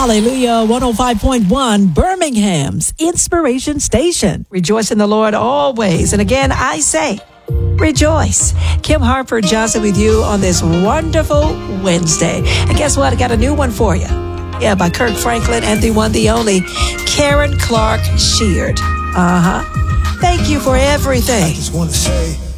Hallelujah, 105.1, Birmingham's Inspiration Station. Rejoice in the Lord always. And again, I say, rejoice. Kim Harper Johnson with you on this wonderful Wednesday. And guess what? I got a new one for you. Yeah, by Kirk Franklin and the one, the only, Karen Clark Sheard. Thank you for everything. I just want to say